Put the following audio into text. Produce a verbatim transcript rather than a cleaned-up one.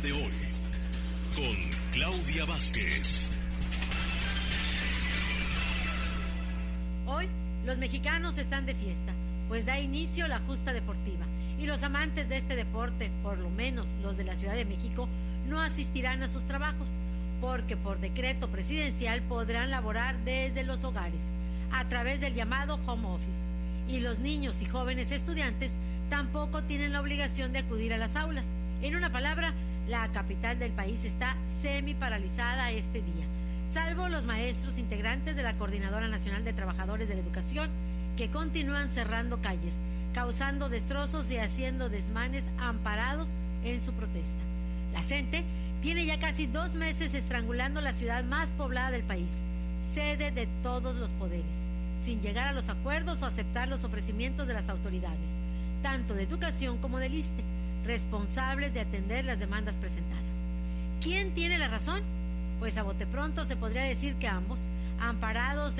de hoy con Claudia Vázquez. Hoy los mexicanos están de fiesta, pues da inicio la justa deportiva y los amantes de este deporte, por lo menos los de la Ciudad de México, no asistirán a sus trabajos, porque por decreto presidencial podrán laborar desde los hogares, a través del llamado home office, y los niños y jóvenes estudiantes tampoco tienen la obligación de acudir a las aulas. En una palabra, la capital del país está semi paralizada este día, salvo los maestros integrantes de la Coordinadora Nacional de Trabajadores de la Educación, que continúan cerrando calles, causando destrozos y haciendo desmanes amparados en su protesta. La CENTE tiene ya casi dos meses estrangulando la ciudad más poblada del país, sede de todos los poderes, sin llegar a los acuerdos o aceptar los ofrecimientos de las autoridades, tanto de educación como del ISSSTE, responsables de atender las demandas presentadas. ¿Quién tiene la razón? Pues a bote pronto se podría decir que ambos, amparados